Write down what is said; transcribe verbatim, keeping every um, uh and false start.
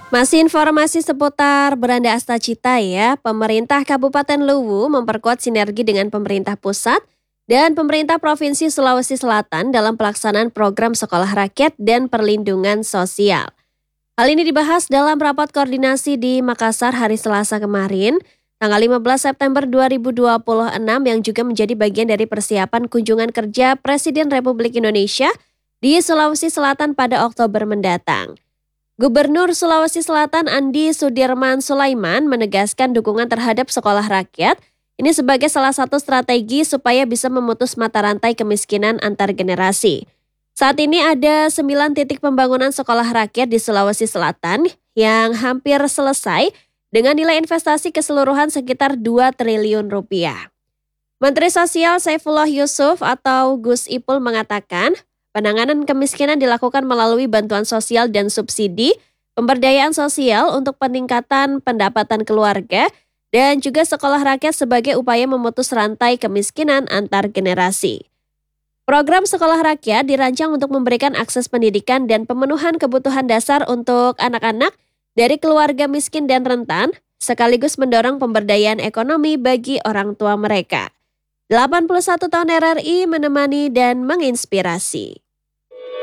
Masih informasi seputar Beranda Astacita ya, pemerintah Kabupaten Luwu memperkuat sinergi dengan pemerintah pusat dan pemerintah Provinsi Sulawesi Selatan dalam pelaksanaan program sekolah rakyat dan perlindungan sosial. Hal ini dibahas dalam rapat koordinasi di Makassar hari Selasa kemarin, tanggal lima belas September dua ribu dua puluh enam yang juga menjadi bagian dari persiapan kunjungan kerja Presiden Republik Indonesia di Sulawesi Selatan pada Oktober mendatang. Gubernur Sulawesi Selatan Andi Sudirman Sulaiman menegaskan dukungan terhadap sekolah rakyat ini sebagai salah satu strategi supaya bisa memutus mata rantai kemiskinan antar generasi. Saat ini ada sembilan titik pembangunan sekolah rakyat di Sulawesi Selatan yang hampir selesai dengan nilai investasi keseluruhan sekitar dua triliun rupiah. Menteri Sosial Saifullah Yusuf atau Gus Ipul mengatakan, penanganan kemiskinan dilakukan melalui bantuan sosial dan subsidi, pemberdayaan sosial untuk peningkatan pendapatan keluarga, dan juga sekolah rakyat sebagai upaya memutus rantai kemiskinan antar generasi. Program sekolah rakyat dirancang untuk memberikan akses pendidikan dan pemenuhan kebutuhan dasar untuk anak-anak dari keluarga miskin dan rentan, sekaligus mendorong pemberdayaan ekonomi bagi orang tua mereka. delapan puluh satu tahun R R I menemani dan menginspirasi.